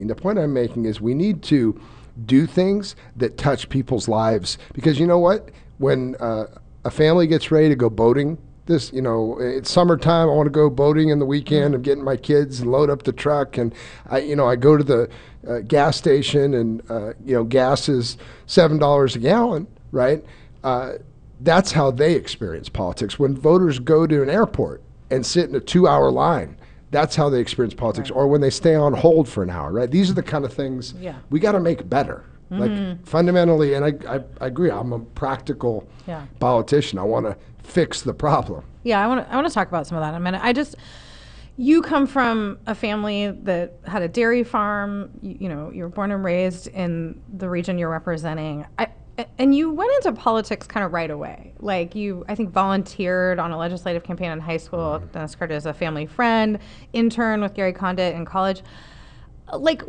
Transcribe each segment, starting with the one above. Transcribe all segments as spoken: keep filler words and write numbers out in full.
The point I'm making is we need to do things that touch people's lives, because you know what? When uh, a family gets ready to go boating, this, you know, it's summertime, I want to go boating in the weekend. I'm getting my kids and load up the truck, and I, you know, I go to the uh, gas station, and uh, you know, gas is seven dollars a gallon, right? Uh, that's how they experience politics. When voters go to an airport and sit in a two-hour line, that's how they experience politics. Right. Or when they stay on hold for an hour, right? These are the kind of things yeah. we got to make better. Mm-hmm. Like fundamentally, and I, I, I agree, I'm a practical yeah. politician. I want to fix the problem. Yeah, I want to I want to talk about some of that in a minute. I just, you come from a family that had a dairy farm. You, you know, you were born and raised in the region you're representing. I, and you went into politics kind of right away. Like you, I think, volunteered on a legislative campaign in high school. Mm-hmm. Dennis Carter is a family friend, intern with Gary Condit in college. Like,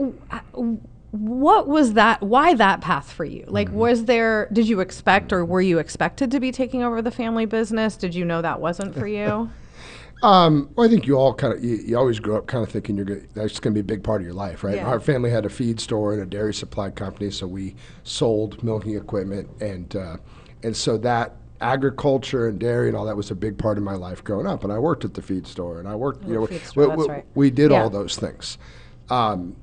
what was that? Why that path for you? Like, mm-hmm. was there, did you expect or were you expected to be taking over the family business? Did you know that wasn't for you? Um, well, I think you all kind of, you, you always grow up kind of thinking you're gonna, that's going to be a big part of your life, right? Yeah. Our family had a feed store and a dairy supply company, so we sold milking equipment, and uh, and so that agriculture and dairy and all that was a big part of my life growing up. And I worked at the feed store, and I worked, you know, we, store, we, we, right. we did yeah. all those things. Um,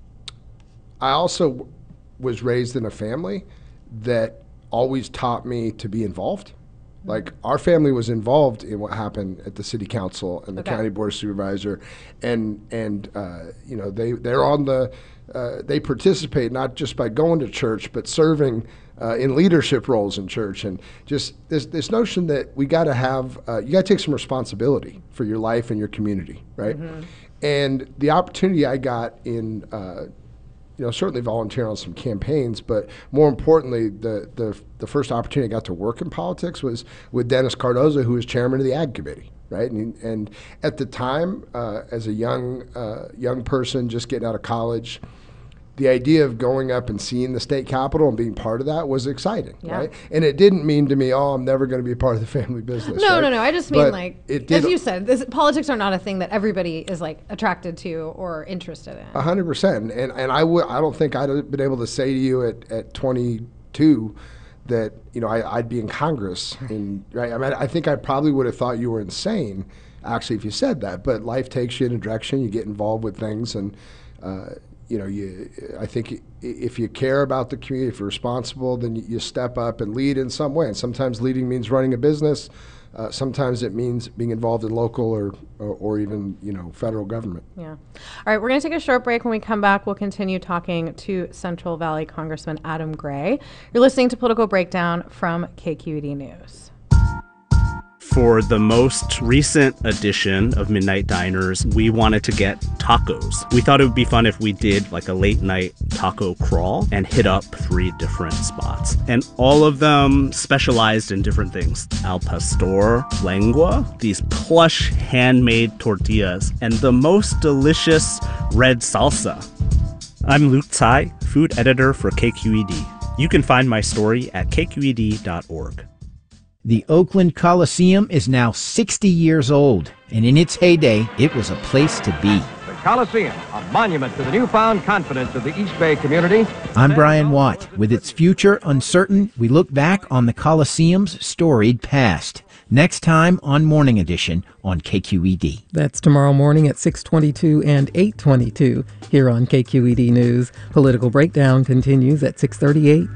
I also was raised in a family that always taught me to be involved. Like, our family was involved in what happened at the city council and the okay. county board of supervisor, and and uh, you know, they they're on the uh, they participate not just by going to church, but serving uh, in leadership roles in church, and just this this notion that we got to have uh, you got to take some responsibility for your life and your community, right? Mm-hmm. And the opportunity I got in. Uh, You know, certainly volunteer on some campaigns, but more importantly, the, the the first opportunity I got to work in politics was with Dennis Cardozo, who was chairman of the Ag Committee, right? And and at the time, uh, as a young uh, young person just getting out of college, the idea of going up and seeing the state capitol and being part of that was exciting, yeah. right? And it didn't mean to me, oh, I'm never going to be a part of the family business. No, right? no, no. I just mean but like, as you said, this, politics are not a thing that everybody is like attracted to or interested in. A hundred percent. And and I would I don't think I'd have been able to say to you at, at twenty-two that, you know, I, I'd be in Congress. In, right? I mean, I think I probably would have thought you were insane, actually, if you said that. But life takes you in a direction. You get involved with things, and uh, you know, you. I think if you care about the community, if you're responsible, then you step up and lead in some way. And sometimes leading means running a business. Uh, sometimes it means being involved in local or, or or even, you know, federal government. Yeah. All right, we're going to take a short break. When we come back, we'll continue talking to Central Valley Congressman Adam Gray. You're listening to Political Breakdown from K Q E D News. For the most recent edition of Midnight Diners, we wanted to get tacos. We thought it would be fun if we did like a late night taco crawl and hit up three different spots. And all of them specialized in different things. Al pastor, lengua, these plush handmade tortillas, and the most delicious red salsa. I'm Luke Tsai, food editor for K Q E D. You can find my story at k q e d dot org. The Oakland Coliseum is now sixty years old, and in its heyday, it was a place to be. The Coliseum, a monument to the newfound confidence of the East Bay community. I'm Brian Watt. With its future uncertain, we look back on the Coliseum's storied past. Next time on Morning Edition on K Q E D. That's tomorrow morning at six twenty-two and eight twenty-two here on K Q E D News. Political Breakdown continues at six thirty-eight.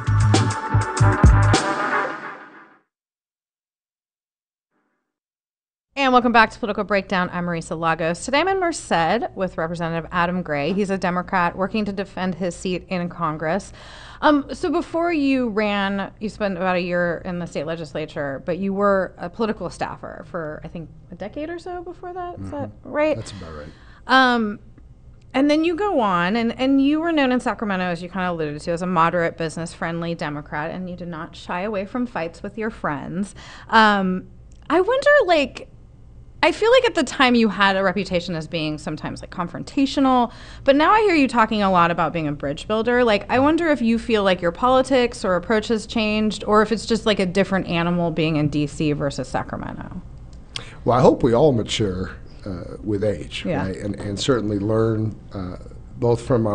And welcome back to Political Breakdown. I'm Marisa Lagos. Today I'm in Merced with Representative Adam Gray. He's a Democrat working to defend his seat in Congress. Um, so before you ran, you spent about a year in the state legislature, but you were a political staffer for, I think, a decade or so before that. Mm-hmm. Is that right? That's about right. Um, and then you go on, and, and you were known in Sacramento, as you kind of alluded to, as a moderate, business-friendly Democrat, and you did not shy away from fights with your friends. Um, I wonder, like... I feel like at the time you had a reputation as being sometimes like confrontational, but now I hear you talking a lot about being a bridge builder. Like, I wonder if you feel like your politics or approach has changed, or if it's just like a different animal being in D C versus Sacramento. Well, I hope we all mature uh, with age, yeah. right? And, and certainly learn uh, both from